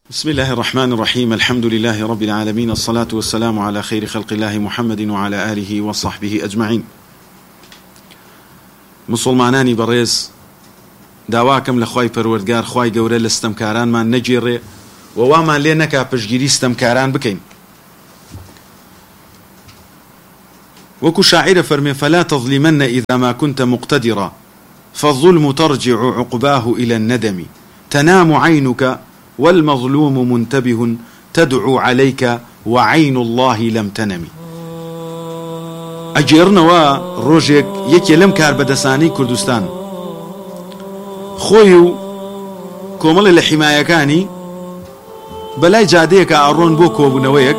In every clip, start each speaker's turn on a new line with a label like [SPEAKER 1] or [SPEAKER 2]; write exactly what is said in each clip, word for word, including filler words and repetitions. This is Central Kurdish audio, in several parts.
[SPEAKER 1] بسم الله الرحمن الرحيم. الحمد لله رب العالمين، الصلاة والسلام على خير خلق الله محمد وعلى آله وصحبه أجمعين. مسلمانانی بەڕێز، داواکەم لە خوای پەروەردگار خوای گەورە لە ستەمکارانمان نەگێڕێ و وامان لێ نەکا پشگیری ستەمکاران بکەین. وەکو شاعرە فەرمێ فلا تظلمن إذا ما كنت مقتدرا فالظلم ترجع عقباه إلى الندم تنام عينك والمظلوم منتبه تدعو عليك وعين الله لم تنم. ئەگێڕنەوە ڕۆژێک یەکێ لەم کاربەدەسانەی کوردستان خۆی و کۆمەڵی لە حیمایەکانی بەلای جادەیەکە ئاڕۆن بۆ کۆبوونەوەیەک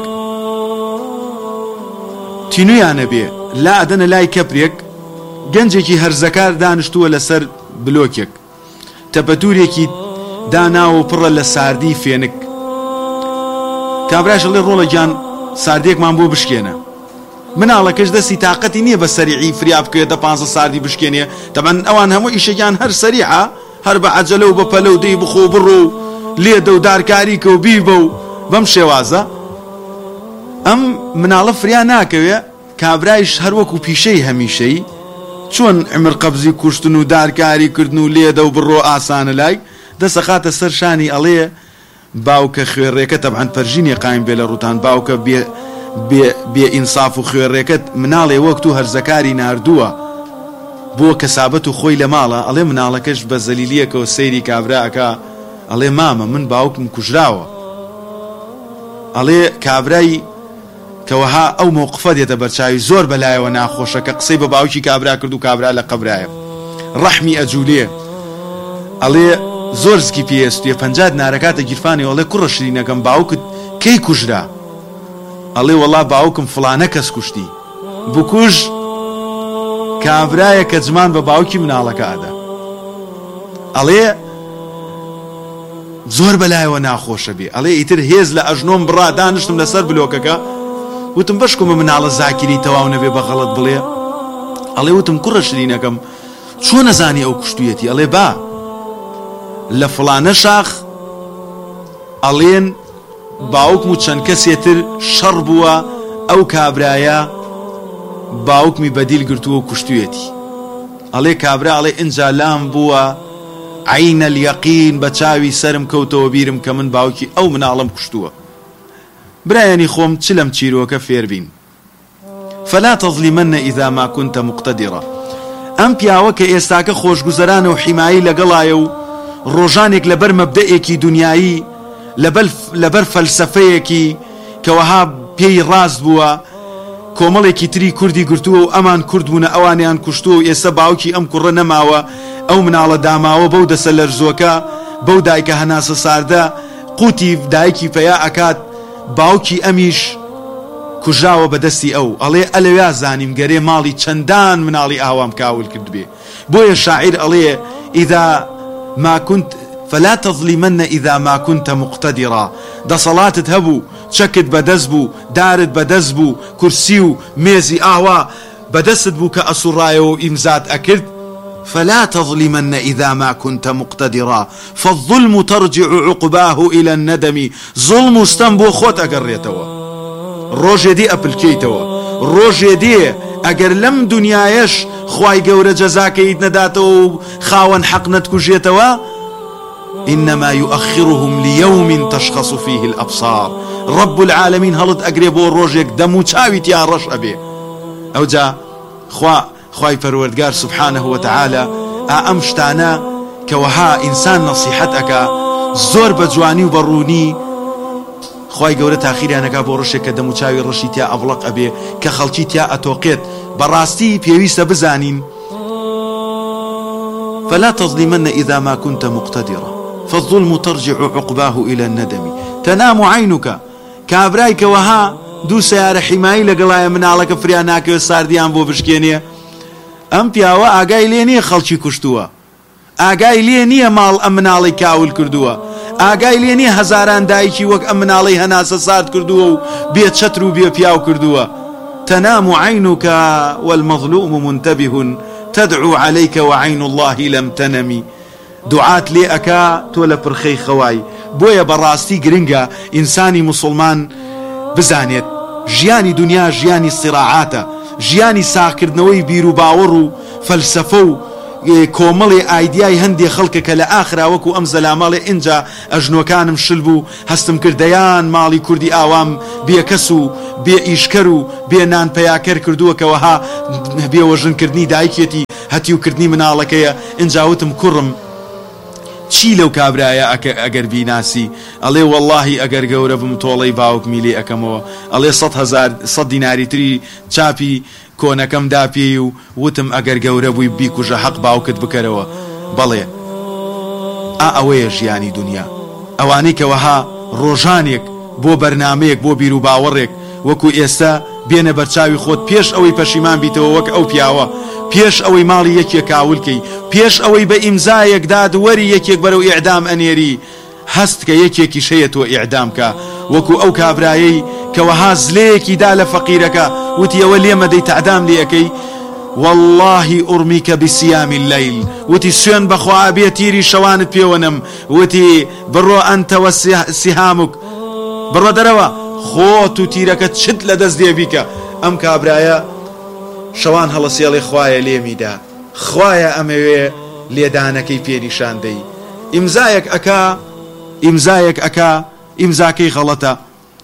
[SPEAKER 1] تینویانە بێ لا ئەدەنە لای کەپرێک گەنجێکی هەرزەکار دانیشتووە لەسەر بلۆکێک تەپەتورێکی داناوە پڕە لە ساردی فێنک. کابراش ئەڵێ ڕۆڵە گیان ساردێکمان بۆ بشکێنە. مناڵەکەش دەستی تااقەتی نییە بە سەریعی فریا بکرێت دە پانزە ساردی بشکێنێ. تەبەن ئەوان هەموو ئیشەکیان هەر سەریعە، هەر بە عەجەلە و بە پەلە و دەی بخۆ بڕۆ و لێدە و دارکاری کە و بیبە و بەم شێوازە ئەم مناڵە فریا ناکەوێ. کابرایش هەروەکو پیشەی هەمیشەی چۆن عمر قەبزی کوشتن و دارکاری کردن و لێدە و بڕۆ ئاسانە لای دەسەخاتە سەر شانی ئەڵێ باوکە خوێڕێکە تەبعەن پەرژینێ قایم بێ لە ڕوتان باوکە بێ ئینساف و خوێڕێکەت مناڵێ وەکت و هەرزەکاری ناردووە بۆ کەسابەت و خۆی لە ماڵە. ئەڵێ مناڵەکەش بە زەلیلیەکەوە سەیری کابراەکە ئەڵێ مامە من باوکم کوژراوە. ئەڵێ کابرایی کەوەها ئەو مووقفە دێتە بەرچاوی زۆر بەلایەوە ناخۆشە کە قسەی بە باوکی کابرا کرد و کابرا لە قەبرایە ڕەحمی ئەجوولێ. ئەڵێ زۆر زکی پێستویە پەنجاد نارەکاتە گیرفانی ئەڵێ کوڕە شرینەکەم باوکت کەی کوژرا؟ ئەڵێ وەڵا باوکم فڵانە کەس کوشتی. بکوژ کابرایە کە جمان بە باوکی مناڵەکە ئادا. ئەڵێ زۆر بەلایەوە ناخۆشە بێ. ئەڵێ ئیتر هێز لە ئەژنۆم بڕا دانیشتم لەسەر بلۆکەکە وتم بەشکمە مناڵە زاکری تەواو نەبێ بە غەڵەت بڵێ. ئەڵێ وتم کوڕە شرینەکەم چۆن نەزانی ئەو کوشتویەتی؟ ئەڵێ با لە فڵانە شاخ ئەڵێن باوکم و چەند کەسێتر شەڕ بووە ئەو کابرایە باوکمی بەدیل گرتووە و کوشتویەتی. ئەڵێ کابرا ئەڵێ ئینجا لام بووە عینە اليەقین بە چاوی سرم کەوتەوە بیرم کە من باوکی ئەو مناڵم کوشتووە. برایانی خۆم چ لەم چیرۆکە فێر بین. فلا تظلمن إذا ما كنت مقتدرا. ئەم پیاوە کە ئێستاکە خۆشگوزەرانە و حیمایی لەگەڵایە و ڕۆژانێک لەبەر مەبدەئێکی دنیایی لەبەر فەلسەفەیەکی کەوەها پێی ڕاست بووە کۆمەڵێکی تری کوردی گرتووە و ئەمان کورد بوونە ئەوانیان کوشتووە و ئێستا باوکی ئەم کوڕە نەماوە ئەو مناڵە داماوە بەو دەسە لەرزۆکە بەو دایکە هەناسە ساردە قوتی دایکی پەیا ئەکات باوکی ئەمیش کوژاوە بەدەستی ئەو. ئەڵێ ئەلەویا زانیم گەرێ ماڵی چەندان مناڵی ئاوام کاول کرد بێ. بۆیە شاعیر ئەڵێ ئیدا ما كنت فلا تظلمن إذا ما كنت مقتدرا. دەسەڵاتت هەبوو، چەکت بەدەست بوو، دارت بەدەست بوو، کورسی و مێزی ئاوا بەدەست بوو کە ئەسوڕایەوە و ئیمزات ئەکرد. فلا تظلمن إذا ما كنت مقتدرا فالظلم ترجع عقباه إلى الندم. ظلم وستم بۆ خۆت ئەگەڕێتەوە، ڕۆژێ دی ئەپلکەیتەوە، ڕۆژێ دێ ئەگەر لەم دنیایەش خوای گەورە جەزاکەیت نەداتەوە و خاوەن حەق نەتکوژێتەوە إنما يؤخرهم ليوم تشخص فيه الأبصار. رب العالمين هەڵت ئەگرێ بۆ ڕۆژێک دەم و چاوی تیا ڕەش ئەبێ. ئەو جا خوا خوای پەروەردگار سبحانه وتعالى ئەم شتانە کەوەها ئینسان نەسیحەت ئەکا زۆر بە جوانی و بەڕوونی خوای گەورە تاخیریانەکا بۆ ڕۆژێک کە دەم و چاوی ڕەشی تیا ئەڤڵق ئەبێ کە خەڵکی تیا ئەتۆقێت. بەڕاستی پێویستە بزانین فلا تظلمن إذا ما كنت مقتدرا فالظلم ترجع عقباه إلى الندم تنام عينك. کابرای کەوەها دوو سیارە حیمایی لەگەڵایە مناڵەکە فریا ناکەوێت ساردیان بۆ بشکێنێ. ئەم پیاوە ئاگای لێ نییە خەڵکی کوشتووە، ئاگای لێ نییە ماڵ ئەم مناڵی کاول کردووە، ئاگای لێ نییە هەزاران دایکی وەک ئەم مناڵی هەناسە سارد کردووە و بێ چەتر و بێ پیاو کردووە. تنام عينك والمظلوم منتبه تدعو عليك وعين الله لم تنم. دوعات لێ ئەکا تۆ لە پرخەی خەوای بۆیە بەڕاستی گرنگە ئینسانی موسڵمان بزانێت ژیانی دنیا ژیانی سیراعاتە، ژیانی ساکردنەوەی بیر و باوەڕ و فەلسەفە و کۆمەڵی ئایدیای هەندێک خەڵکە کە لە ئاخرا وەکو ئەم زەلاماڵێ ئینجا ئەژنۆکانم شل بوو هەستم کردەیان ماڵی کوردی ئاوام بێکەس و بێ ئیشکەر و بێ نان پەیاکەر کردووەکەوەها بێوەژنکردنی دایکێتی هەتی و کردنی مناڵەکەیە. ئینجاوتم کوڕم چی لەو کابرایە ئەگەر بیناسی؟ ئەڵێ وەڵڵاهی ئەگەر گەورە بم تۆڵەی باوک میلێ ئەەکەمەوە. ئەڵێ سەد دیناری تری چاپی کۆنەکەم داپێی و وتم ئەگەر گەورە بووی بیکوژە حەق باوکت بکەرەوە. بەڵێ ئا ئەوەیە ژیانی دنیا، ئەوانەی کەوەها ڕۆژانێک بۆ بەرنامەیەک بۆ بیر و باوەڕێک وەکو ئێستا بێنە بەرچاوی خۆت پێش ئەوەی پەشیمان بیتەوە وەک ئەو پیاوە، پێش ئەوەی ماڵی یەکێک کاولکەی، پێش ئەوەی بە ئیمزایەک دادوەری یەکێک بەرەو ئیعدام ئەنێری هەست کە یەکێکی شەیە تۆ ئیعدامکە وەکو ئەو کابرایەی کەوەها زلەیەکی دا لە فەقیرەکە وتی ئەوە لێمە دەی تعدام لێەکەی واللهی ئورمیکە بسیامی اللەیل، وتی سوێن بەخوا بێ تیری شەوانت پێوەنم، وتی بڕۆ ئەنتەوە سیهامک، بڕۆ دەرەوە خۆت و تیرەکە چت لە دەست دێ بیکە. ئەم کابرایە شەوان هەڵەسێڵی خوایە لێمیدا، خوایە ئەمەوێ لێدانەکەی پێنیشاندەی، ئیمزایەک ئەکا ئیمزایەک ئەکا ئیمزاکەی غەڵەتە.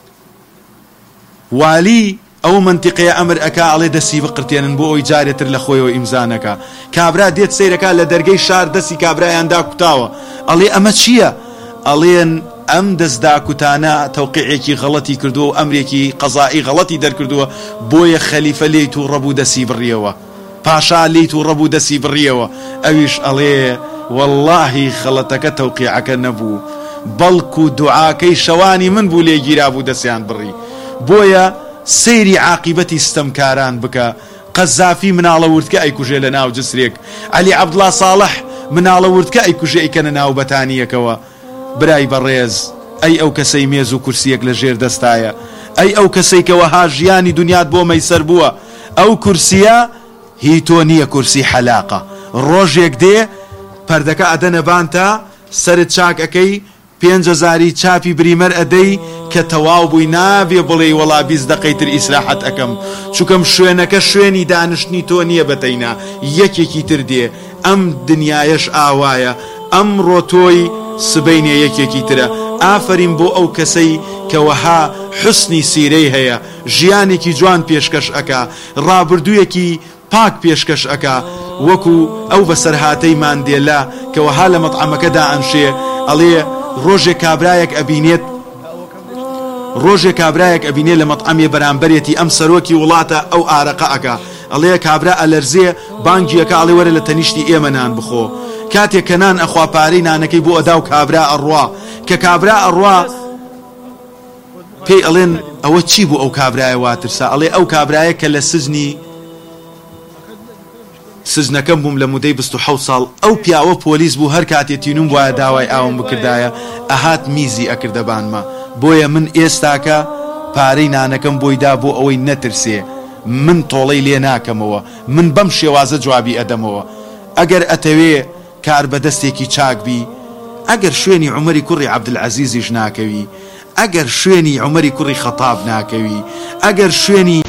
[SPEAKER 1] والی ئەو منتیقەیە ئەمر ئەکا ئەڵێ دەستی بقرتێنن بۆ ئەوی جارێتر لە خۆیەوە ئیمزانەکە. کابرا دێت سیرەکە لە دەرگەی شار دەستی کابرایاندا کوتاوە، ئەڵێ ئەمە چییە؟ ئەڵێن ئەم دەستدا کوتانە تەوقیعێکی غەڵەتی کردووە و ئەمرێکی قەزایی غەڵەتی دەرکردووە، بۆیە خەلیفە لێیت و ڕەبوو دەسی بڕیەوە، پاشا لێیت و ڕەبوو دەسی بڕیەوە. ئەویش ئەڵێ وەڵڵاهی خەڵەتەکە تەوقیعەکە نەبوو، بەڵکو دوعاکەی شەوانی من بوو لێ گیرا بوو دەستیان بڕی. بۆیە سەیری عاقیبەتی ستەمکاران بکە. قەزافی مناڵە وردکە ئەیکوژێ لە ناو جسرێک، عەلی عەبدوڵڵا ساڵح مناڵە وردکە ئەیکوژێ ئەیکەنە ناو بەتانیەکەوە. برای بەڕێز، ئەی ئەو کەسەی مێز و کورسیەک لە ژێر دەستایە، ئەی ئەو کەسەی کەوەها ژیانی دنیات بۆ مەیسەر بووە، ئەو کورسیە هی تۆ نییە کورسی حەلاقە. ڕۆژێک دێ پەردەکە ئەدەنە بانتە سەرت چاک ئەەکەی پێنج هەزاری چاپی بریمەر ئەدەی کە تەواو بووی نابێ بڵێ وەڵا بیست دەقەیتر ئیسراحەت ئەەکەم، چووکەم شوێنەکە شوێنی دانیشتنی تۆ نییە بەتەینا، یەکێکی تر دێ. ئەم دنیایەش ئاوایە، ئەم ڕۆتۆی سبەینێ یەکێکی ترە. ئافرین بۆ ئەو کەسەی کەوەها حسنی سیرەی هەیە، ژیانێکی جوان پێشکەش ئەکا، ڕابردوویەکی پاک پێشکەش ئەکا، وەکو ئەو بەسەرهاتەی ماندێلا کەوەها لە مەطعەمەکەدا ئەنشێ ئەڵێ ڕۆژێک کابرایەک ئەبینێت ڕۆژێک کابرایەک ئەبینێت لە مەطعەمێ بەرامبەرێتی ئەم سەرۆکی وڵاتە ئەو ئارەقە ئەکا، ئەڵێ کابرا ئەلەرزێ بانگیەکە ئەڵێ وەرە لە تەنیشتی ئێمە نان بخۆ. کاتێک کە نان ئەخوا پارەی نانەکەی بۆ ئەدا و کابرا ئەڕوا، کە کابرا ئەڕوا پێی ئەڵێن ئەوە چی بوو ئەو کابرایە واترسا؟ ئەڵێ ئەو کابرایە کە لە سزنی سزنەکەم بووم لە مودەی بیست و حەوت ساڵ، ئەو پیاوە پۆلیس بوو، هەر کاتێ تینوم وایە داوای ئاوم بکردایە ئەهات میزی ئەکردەبانمە. بۆیە من ئێستاکە پارەی نانەکەم بۆیدا بۆ ئەوەی نەترسێ، من تۆڵەی لێ ناکەمەوە، من بەم شێوازە جوابی ئەدەمەوە. ئەگەر ئەتەوێ کار بەدەستێکی چاک بی، ئەگەر شوێنی عومەری کوڕی عەبدولعەزیزیش ناکەوی، ئەگەر شوێنی عومەری کوڕی خەتاب ناکەوی، ئەگەر شوێنی